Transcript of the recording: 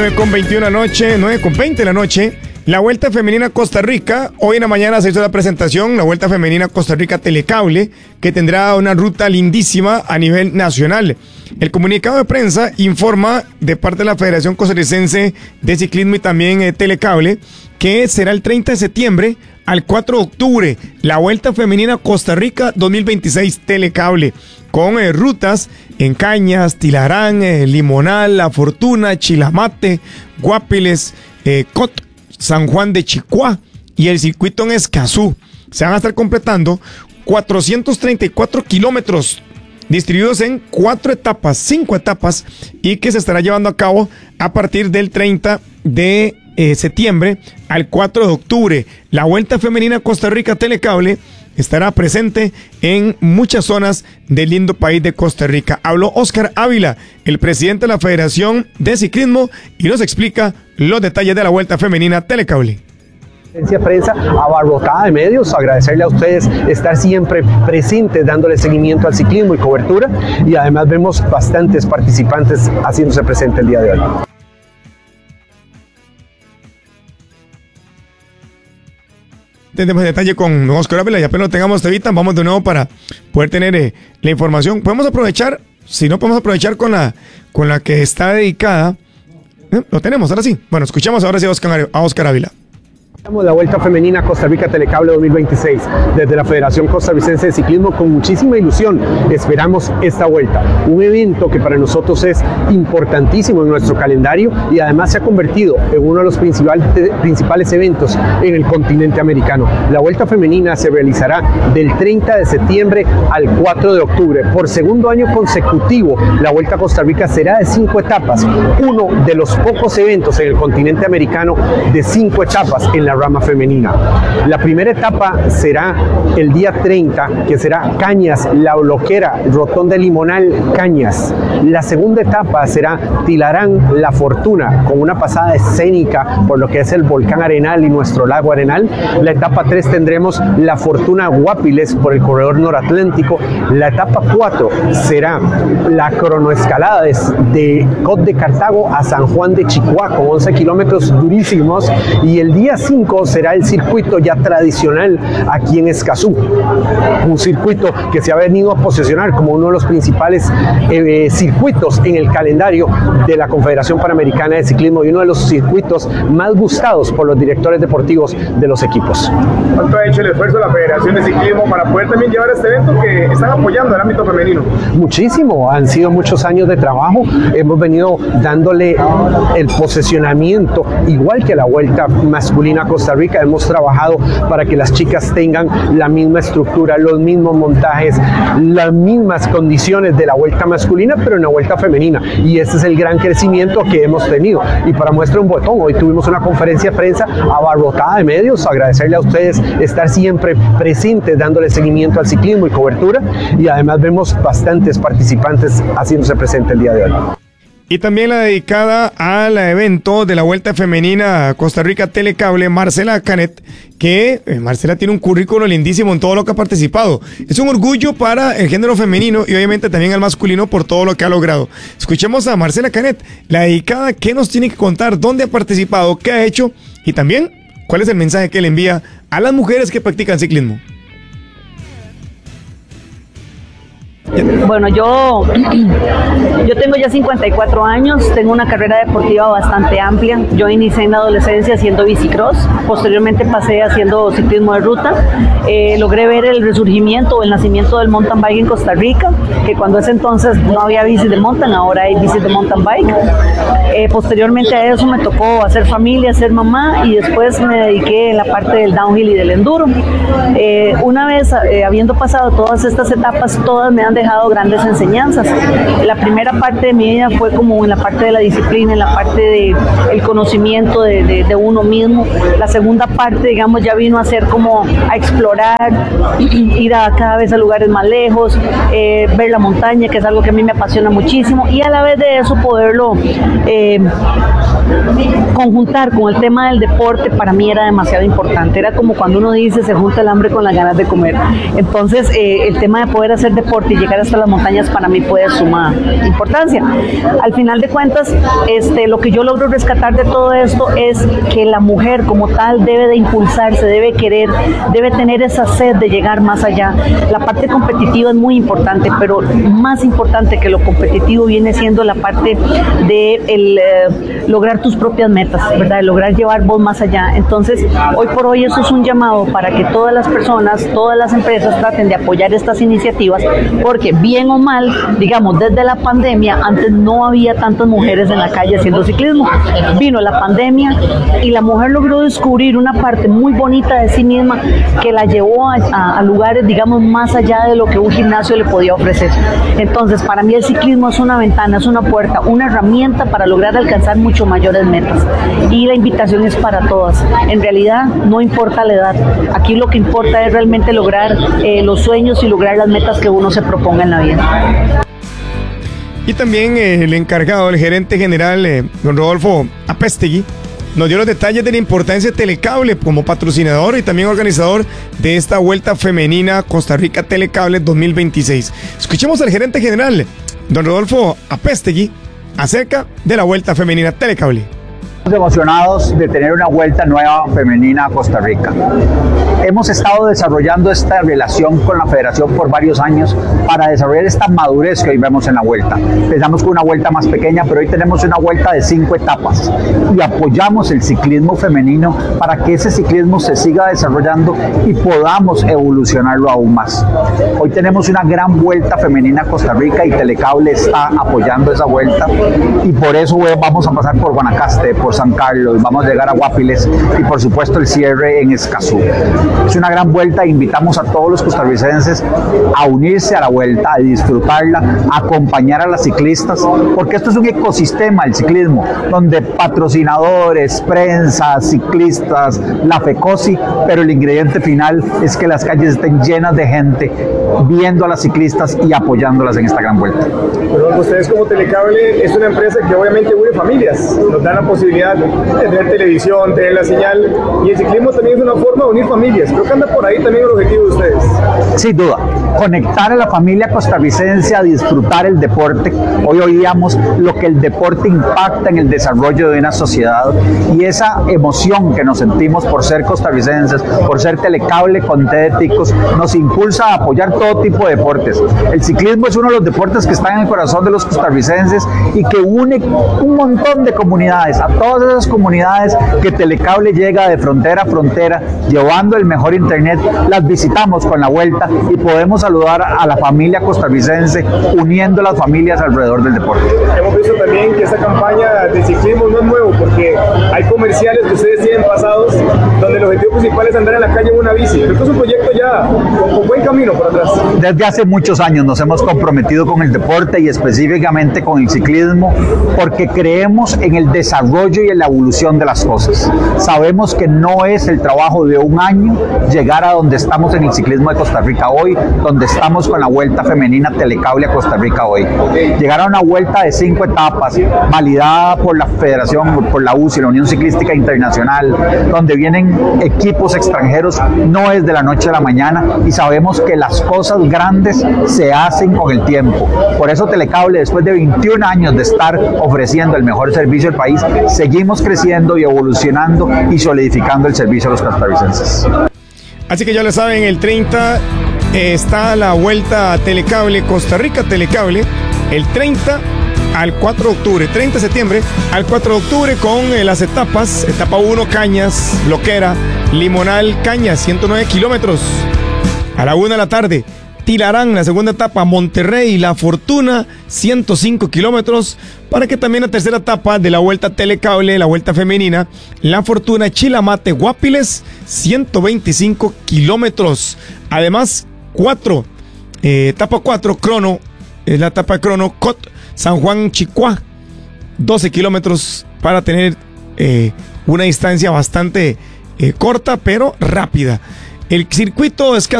9:21 la noche, 9:20 la noche. La Vuelta Femenina Costa Rica. Hoy en la mañana se hizo la presentación, la Vuelta Femenina Costa Rica Telecable, que tendrá una ruta lindísima a nivel nacional. El comunicado de prensa informa de parte de la Federación Costarricense de Ciclismo y también Telecable que será el 30 de septiembre al 4 de octubre, la Vuelta Femenina Costa Rica 2026 Telecable, con rutas en Cañas, Tilarán, Limonal, La Fortuna, Chilamate, Guapiles, Cot, San Juan de Chicuá y el circuito en Escazú. Se van a estar completando 434 kilómetros distribuidos en 5 etapas y que se estará llevando a cabo a partir del 30 de septiembre al 4 de octubre. La Vuelta Femenina Costa Rica Telecable estará presente en muchas zonas del lindo país de Costa Rica. Habló Oscar Ávila, el presidente de la Federación de Ciclismo, y nos explica los detalles de la Vuelta Femenina Telecable. Prensa abarrotada de medios, agradecerle a ustedes estar siempre presentes dándole seguimiento al ciclismo y cobertura, y además vemos bastantes participantes haciéndose presente el día de hoy. Tendremos detalle con Oscar Ávila y apenas lo tengamos Tevita, vamos de nuevo para poder tener la información. Podemos aprovechar, si no podemos aprovechar con la que está dedicada, lo tenemos, ahora sí. Bueno, escuchamos ahora sí a Oscar Ávila. La Vuelta Femenina Costa Rica Telecable 2026 desde la Federación Costarricense de Ciclismo con muchísima ilusión. Esperamos esta vuelta, un evento que para nosotros es importantísimo en nuestro calendario y además se ha convertido en uno de los principales eventos en el continente americano. La Vuelta Femenina se realizará del 30 de septiembre al 4 de octubre. Por segundo año consecutivo, la Vuelta a Costa Rica será de 5 etapas, uno de los pocos eventos en el continente americano de 5 etapas en la rama femenina. La primera etapa será el día 30, que será Cañas, La Bloquera, Rotonda Limonal, Cañas. La segunda etapa será Tilarán, La Fortuna, con una pasada escénica por lo que es el volcán Arenal y nuestro lago Arenal. La etapa 3 tendremos La Fortuna Guapiles por el corredor noratlántico. La etapa 4 será la cronoescalada de Cot de Cartago a San Juan de Chicuá, con 11 kilómetros durísimos. Y el día 5 será el circuito ya tradicional aquí en Escazú, un circuito que se ha venido a posicionar como uno de los principales circuitos en el calendario de la Confederación Panamericana de Ciclismo y uno de los circuitos más gustados por los directores deportivos de los equipos. ¿Cuánto ha hecho el esfuerzo de la Federación de Ciclismo para poder también llevar este evento que están apoyando el ámbito femenino? Muchísimo, han sido muchos años de trabajo, hemos venido dándole el posicionamiento igual que la Vuelta Masculina a Costa Rica. Hemos trabajado para que las chicas tengan la misma estructura, los mismos montajes, las mismas condiciones de la Vuelta masculina, pero en la Vuelta femenina, y ese es el gran crecimiento que hemos tenido. Y para muestra un botón, hoy tuvimos una conferencia de prensa abarrotada de medios, agradecerle a ustedes estar siempre presentes dándole seguimiento al ciclismo y cobertura, y además vemos bastantes participantes haciéndose presente el día de hoy. Y también la dedicada al evento de la Vuelta Femenina Costa Rica Telecable, Marcela Canet, que Marcela tiene un currículo lindísimo en todo lo que ha participado. Es un orgullo para el género femenino y obviamente también al masculino por todo lo que ha logrado. Escuchemos a Marcela Canet, la dedicada, que nos tiene que contar dónde ha participado, qué ha hecho y también cuál es el mensaje que le envía a las mujeres que practican ciclismo. Bueno, yo tengo ya 54 años, tengo una carrera deportiva bastante amplia. Yo inicié en la adolescencia haciendo bicicross, posteriormente pasé haciendo ciclismo de ruta. Logré ver el resurgimiento o el nacimiento del mountain bike en Costa Rica, que cuando ese entonces no había bicis de mountain, ahora hay bicis de mountain bike. Posteriormente a eso me tocó hacer familia, ser mamá, y después me dediqué en la parte del downhill y del enduro. Una vez habiendo pasado todas estas etapas, todas me han dejado grandes enseñanzas. La primera parte de mi vida fue como en la parte de la disciplina, en la parte del conocimiento de uno mismo. La segunda parte, digamos, ya vino a ser como a explorar, ir a cada vez a lugares más lejos, ver la montaña, que es algo que a mí me apasiona muchísimo, y a la vez de eso poderlo conjuntar con el tema del deporte para mí era demasiado importante. Era como cuando uno dice se junta el hambre con las ganas de comer. Entonces el tema de poder hacer deporte y llegar hasta las montañas para mí fue de suma importancia. Al final de cuentas, lo que yo logro rescatar de todo esto es que la mujer como tal debe de impulsarse, debe querer, debe tener esa sed de llegar más allá. La parte competitiva es muy importante, pero más importante que lo competitivo viene siendo la parte de lograr tus propias metas, ¿verdad? De lograr llevar vos más allá. Entonces, hoy por hoy eso es un llamado para que todas las personas, todas las empresas traten de apoyar estas iniciativas, porque bien o mal, digamos, desde la pandemia, antes no había tantas mujeres en la calle haciendo ciclismo. Vino la pandemia y la mujer logró descubrir una parte muy bonita de sí misma que la llevó a lugares, digamos, más allá de lo que un gimnasio le podía ofrecer. Entonces, para mí el ciclismo es una ventana, es una puerta, una herramienta para lograr alcanzar mucho mayores metas. Y la invitación es para todas. En realidad, no importa la edad. Aquí lo que importa es realmente lograr los sueños y lograr las metas que uno se proponga en la vida. Y también el encargado, el gerente general, don Rodolfo Apestegui, nos dio los detalles de la importancia de Telecable como patrocinador y también organizador de esta Vuelta Femenina Costa Rica Telecable 2026. Escuchemos al gerente general, don Rodolfo Apestegui, acerca de la Vuelta Femenina Telecable. Emocionados de tener una vuelta nueva femenina a Costa Rica. Hemos estado desarrollando esta relación con la federación por varios años para desarrollar esta madurez que hoy vemos en la vuelta. Empezamos con una vuelta más pequeña, pero hoy tenemos una vuelta de 5 etapas y apoyamos el ciclismo femenino para que ese ciclismo se siga desarrollando y podamos evolucionarlo aún más. Hoy tenemos una gran vuelta femenina a Costa Rica y Telecable está apoyando esa vuelta y por eso vamos a pasar por Guanacaste, por San Carlos, vamos a llegar a Guapiles y por supuesto el cierre en Escazú. Es una gran vuelta e invitamos a todos los costarricenses a unirse a la vuelta, a disfrutarla, a acompañar a las ciclistas, porque esto es un ecosistema, el ciclismo, donde patrocinadores, prensa, ciclistas, la FECOSI, pero el ingrediente final es que las calles estén llenas de gente viendo a las ciclistas y apoyándolas en esta gran vuelta. Bueno, ustedes como Telecable es una empresa que obviamente une familias, nos dan la posibilidad de tener televisión, tener la señal, y el ciclismo también es una forma de unir familias. Creo que anda por ahí también el objetivo de ustedes. Sin duda, conectar a la familia costarricense a disfrutar el deporte. Hoy oíamos lo que el deporte impacta en el desarrollo de una sociedad y esa emoción que nos sentimos por ser costarricenses, por ser Telecable con T de Ticos, nos impulsa a apoyar todo tipo de deportes. El ciclismo es uno de los deportes que está en el corazón de los costarricenses y que une un montón de comunidades, a todas esas comunidades que Telecable llega de frontera a frontera, llevando el mejor internet, las visitamos con la vuelta y podemos saludar a la familia costarricense, uniendo las familias alrededor del deporte. Hemos visto también que esta campaña de ciclismo no es nuevo, porque hay comerciales que ustedes tienen pasados, donde el objetivo principal es andar en la calle en una bici. Creo que es un proyecto ya con buen camino por atrás. Desde hace muchos años nos hemos comprometido con el deporte y específicamente con el ciclismo, porque creemos en el desarrollo y en la evolución de las cosas. Sabemos que no es el trabajo de un año llegar a donde estamos en el ciclismo de Costa Rica hoy, donde estamos con la Vuelta Femenina Telecable a Costa Rica hoy. Llegar a una vuelta de 5 etapas, validada por la Federación, por la UCI, la Unión Ciclística Internacional, donde vienen equipos extranjeros, no es de la noche a la mañana y sabemos que las cosas grandes se hacen con el tiempo. Por eso Telecable, después de 21 años de estar ofreciendo el mejor servicio del país, seguimos creciendo y evolucionando y solidificando el servicio a los costarricenses. Así que ya lo saben, el 30 está la Vuelta Telecable, Costa Rica Telecable, el 30 al 4 de octubre, 30 de septiembre al 4 de octubre con las etapas, etapa 1 Cañas, Loquera, Limonal, Cañas, 109 kilómetros, a la 1 de la tarde, Tilarán, la segunda etapa, Monterrey, La Fortuna, 105 kilómetros, para que también la tercera etapa de la Vuelta Telecable, la Vuelta Femenina, La Fortuna, Chilamate, Guapiles, 125 kilómetros. Además, etapa 4, Crono, es la etapa de Crono, Cot, San Juan, Chicuá, 12 kilómetros para tener una distancia bastante corta, pero rápida. El circuito es